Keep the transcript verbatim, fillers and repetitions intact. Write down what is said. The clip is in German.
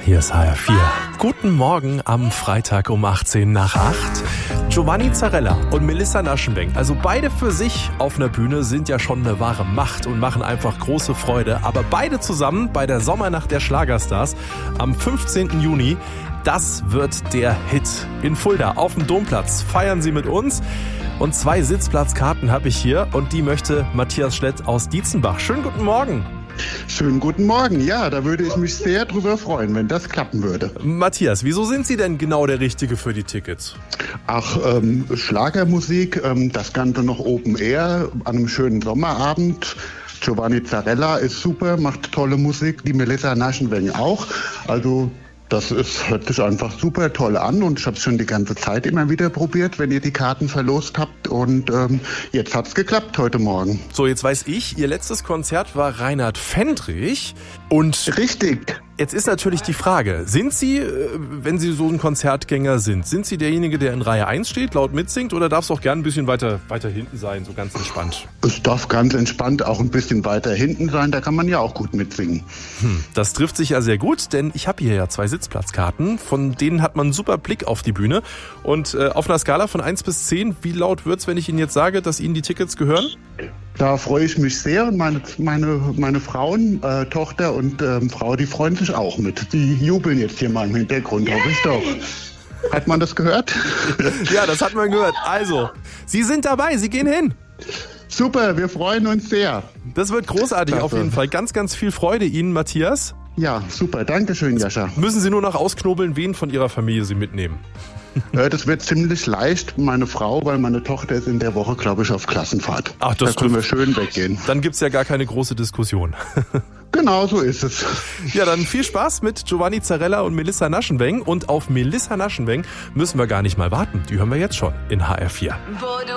Hier ist H R vier. Guten Morgen am Freitag um achtzehn nach acht. Giovanni Zarella und Melissa Naschenweng, also beide für sich auf einer Bühne, sind ja schon eine wahre Macht und machen einfach große Freude. Aber beide zusammen bei der Sommernacht der Schlagerstars am fünfzehnten Juni, das wird der Hit. In Fulda auf dem Domplatz feiern sie mit uns. Und zwei Sitzplatzkarten habe ich hier und die möchte Matthias Schlett aus Dietzenbach. Schönen guten Morgen. Schönen guten Morgen. Ja, da würde ich mich sehr drüber freuen, wenn das klappen würde. Matthias, wieso sind Sie denn genau der Richtige für die Tickets? Ach, ähm, Schlagermusik, ähm, das Ganze noch Open Air an einem schönen Sommerabend. Giovanni Zarella ist super, macht tolle Musik, die Melissa Naschenweng auch. Also das ist, hört sich einfach super toll an und ich habe es schon die ganze Zeit immer wieder probiert, wenn ihr die Karten verlost habt und ähm, jetzt hat's geklappt heute Morgen. So, jetzt weiß ich, Ihr letztes Konzert war Reinhard Fendrich und... Richtig. Jetzt ist natürlich die Frage, sind Sie, wenn Sie so ein Konzertgänger sind, sind Sie derjenige, der in Reihe eins steht, laut mitsingt, oder darf es auch gern ein bisschen weiter, weiter hinten sein, so ganz entspannt? Es darf ganz entspannt auch ein bisschen weiter hinten sein, da kann man ja auch gut mitsingen. Hm, das trifft sich ja sehr gut, denn ich habe hier ja zwei Sitzplatzkarten, von denen hat man einen super Blick auf die Bühne. Und äh, auf einer Skala von eins bis zehn, wie laut wird's, wenn ich Ihnen jetzt sage, dass Ihnen die Tickets gehören? Da freue ich mich sehr und meine, meine, meine Frauen, äh, Tochter und ähm, Frau, die freuen sich auch mit. Die jubeln jetzt hier mal im Hintergrund, hoffe ich doch. Hat man das gehört? Ja, das hat man gehört. Also, Sie sind dabei, Sie gehen hin. Super, wir freuen uns sehr. Das wird großartig, Klasse. Auf jeden Fall. Ganz, ganz viel Freude Ihnen, Matthias. Ja, super, danke schön, Jascha. Müssen Sie nur noch ausknobeln, wen von Ihrer Familie Sie mitnehmen? Das wird ziemlich leicht, meine Frau, weil meine Tochter ist in der Woche, glaube ich, auf Klassenfahrt. Ach, das da können wir schön weggehen. Dann gibt's ja gar keine große Diskussion. Genau, so ist es. Ja, dann viel Spaß mit Giovanni Zarella und Melissa Naschenweng. Und auf Melissa Naschenweng müssen wir gar nicht mal warten. Die hören wir jetzt schon in H R vier.